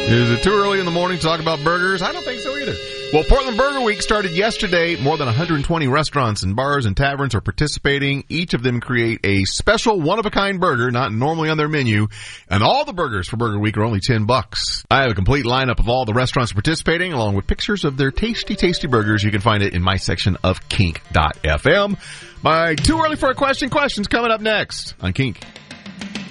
Is it too early in the morning to talk about burgers? I don't think so either. Well, Portland Burger Week started yesterday. More than 120 restaurants and bars and taverns are participating. Each of them create a special one-of-a-kind burger, not normally on their menu. And all the burgers for Burger Week are only $10. I have a complete lineup of all the restaurants participating, along with pictures of their tasty, tasty burgers. You can find it in my section of kink.fm. My too early for a question's coming up next on Kink.